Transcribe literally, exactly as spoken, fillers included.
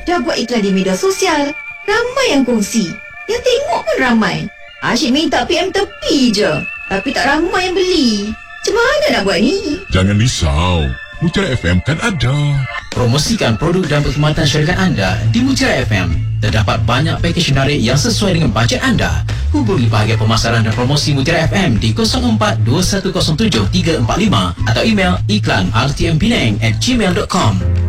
dah buat iklan di media sosial. Ramai yang kongsi. Yang tengok pun ramai. Asyik minta P M tepi je. Tapi tak ramai yang beli. Macam mana nak buat ni? Jangan risau. Mutiara F M kan ada. Promosikan produk dan perkhidmatan syarikat anda di Mutiara F M. Terdapat banyak pakej menarik yang sesuai dengan bajet anda. Hubungi bahagian pemasaran dan promosi Mutiara F M di kosong empat dua satu kosong tujuh tiga empat lima atau email iklan r t m penang at gmail dot com.